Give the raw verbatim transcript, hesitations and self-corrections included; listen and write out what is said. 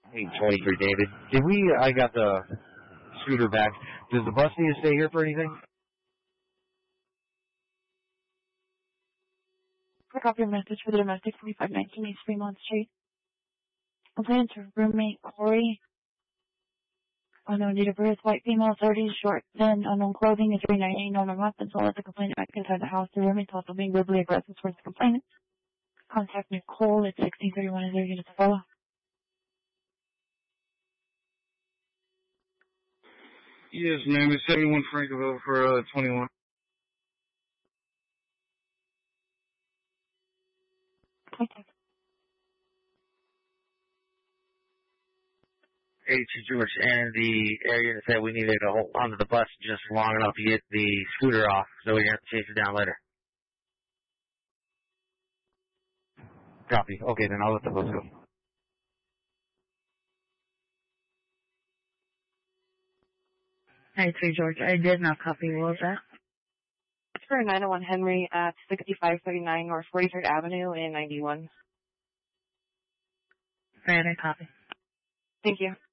Hey, twenty-three, David. Did we, I got the scooter back. Does the bus need to stay here for anything? For copy of message for the domestic forty-five nineteen East Fremont Street. Complainant to roommate Corey. Unknown date of birth, white female, thirty, short, thin, unknown clothing, is three ninety-eight, known weapons, all at the complainant back inside the house. The roommate's also being verbally aggressive towards the complainant. Contact Nicole at sixteen thirty-one is there units to follow. Yes, ma'am. It's seventy-one Frankville for uh, twenty-one. Contact. Hey, to George, and the area said we needed to hold onto the bus just long enough to get the scooter off, so we have to chase it down later. Copy. Okay, then I'll let the bus go. Hey, three George, I did not copy. What was that? It's for nine oh one Henry at sixty-five thirty-nine North forty-third Avenue in ninety-one. Right, I copy. Thank you.